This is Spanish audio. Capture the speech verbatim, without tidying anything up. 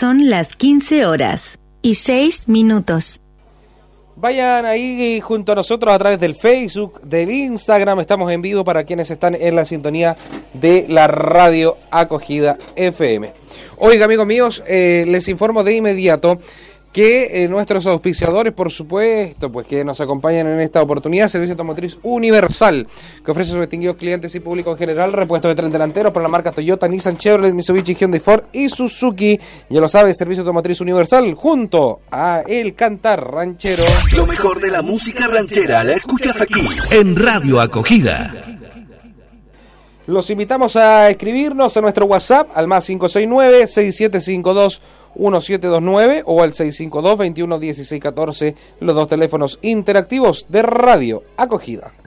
Son las quince horas y seis minutos. Vayan ahí junto a nosotros a través del Facebook, del Instagram. Estamos en vivo para quienes están en la sintonía de la radio Acogida F M. Oiga, amigos míos, eh, les informo de inmediato que eh, nuestros auspiciadores, por supuesto, pues que nos acompañan en esta oportunidad, Servicio Automotriz Universal, que ofrece a sus distinguidos clientes y público en general repuestos de tren delanteros para la marca Toyota, Nissan, Chevrolet, Mitsubishi, Hyundai, Ford y Suzuki. Ya lo sabe, Servicio Automotriz Universal, junto a El Cantar Ranchero. Lo mejor de la música ranchera la escuchas aquí, en Radio Acogida. Los invitamos a escribirnos a nuestro WhatsApp al más cinco seis nueve, seis siete cinco dos, uno siete dos nueve o al seis cinco dos, veintiuno dieciséis catorce, los dos teléfonos interactivos de Radio Acogida.